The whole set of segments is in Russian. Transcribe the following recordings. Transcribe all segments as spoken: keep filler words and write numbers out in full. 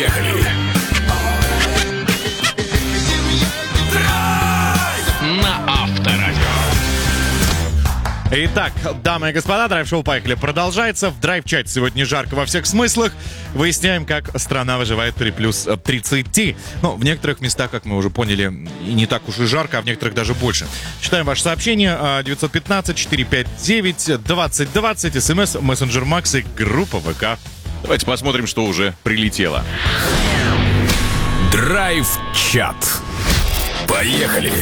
Поехали! На Авторадио. Итак, дамы и господа, драйв-шоу «Поехали» продолжается. В драйв-чате сегодня жарко во всех смыслах. Выясняем, как страна выживает при плюс тридцати. Ну, в некоторых местах, как мы уже поняли, и не так уж и жарко, а в некоторых даже больше. Читаем ваше сообщение. девятьсот пятнадцать четыреста пятьдесят девять двадцать двадцать. СМС, мессенджер Макс и группа ВК. Давайте посмотрим, что уже прилетело. Драйв-чат. Поехали!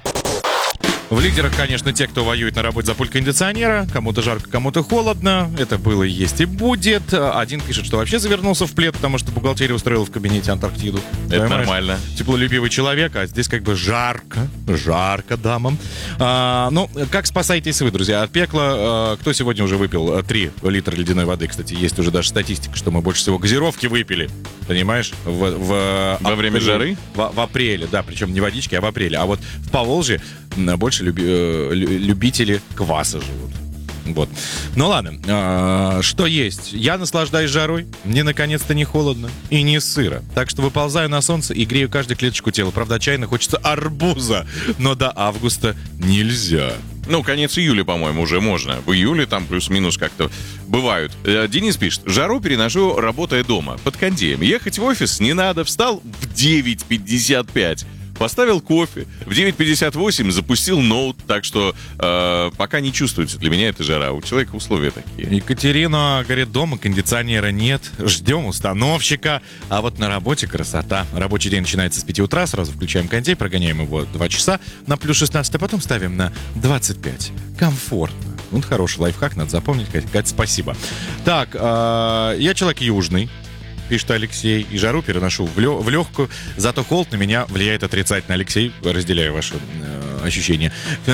В лидерах, конечно, те, кто воюет на работе за пульт кондиционера. Кому-то жарко, кому-то холодно. Это было, есть и будет. Один пишет, что вообще завернулся в плед, потому что бухгалтерия устроила в кабинете Антарктиду. Это Понимаешь? нормально. Теплолюбивый человек, а здесь как бы жарко. Жарко дамам. А, ну, как спасаетесь вы, друзья? От пекла. А, кто сегодня уже выпил три литра ледяной воды? Кстати, есть уже даже статистика, что мы больше всего газировки выпили. Понимаешь? В, в, Во время жары? В, в апреле, да. Причем не водички, а в апреле. А вот в Поволжье больше люби, э, любители кваса живут. Вот. Ну ладно, а, что есть? Я наслаждаюсь жарой, мне наконец-то не холодно и не сыро. Так что выползаю на солнце и грею каждую клеточку тела. Правда, отчаянно хочется арбуза, но до августа нельзя. Ну, конец июля, по-моему, уже можно. В июле там плюс-минус как-то бывают. Денис пишет: жару переношу, работая дома, под кондеем. Ехать в офис не надо. Встал в девять пятьдесят пять. Поставил кофе, в девять пятьдесят восемь запустил ноут, так что э, пока не чувствуется для меня эта жара. У человека условия такие. Екатерина говорит, дома кондиционера нет, ждем установщика, а вот на работе красота. Рабочий день начинается с пяти утра, сразу включаем кондей, прогоняем его два часа на плюс шестнадцать, а потом ставим на двадцать пять. Комфортно. Вот хороший лайфхак, надо запомнить, Катя, спасибо. Так, э, я человек южный, пишет Алексей, и жару переношу в, лё- в легкую, зато холод на меня влияет отрицательно. Алексей, разделяю ваши э, ощущения.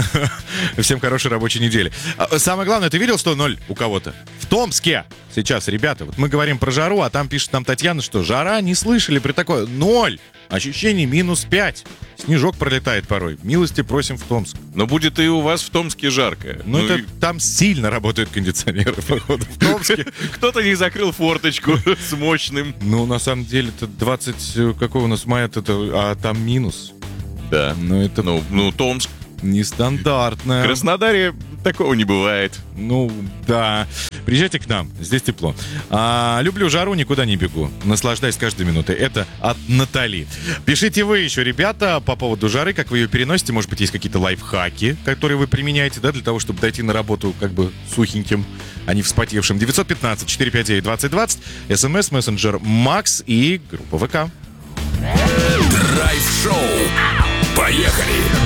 Всем хорошей рабочей недели. А, самое главное, ты видел, что ноль у кого-то? В Томске сейчас, ребята, вот мы говорим про жару, а там пишет нам Татьяна, что жара, не слышали при такой. Ноль! Ощущений минус пять. Снежок пролетает порой. Милости просим в Томск. Но будет и у вас в Томске жарко. Ну, Ну это и там сильно работают кондиционеры, походу, в Томске. кто-то не закрыл форточку с мощным. Ну, на самом деле, это двадцать, какого у нас мая, это, а там минус. Да. Ну, это Ну, ну, Томск. нестандартно. В Краснодаре такого не бывает. Ну, да. Приезжайте к нам, здесь тепло. А, люблю жару, никуда не бегу. Наслаждаюсь каждой минутой. Это от Натали. Пишите вы еще, ребята, по поводу жары, как вы ее переносите. Может быть, есть какие-то лайфхаки, которые вы применяете, да, для того, чтобы дойти на работу как бы сухеньким, а не вспотевшим. девятьсот пятнадцать четыреста пятьдесят девять двадцать двадцать. СМС, мессенджер Макс и группа ВК. Драйв-шоу. Поехали!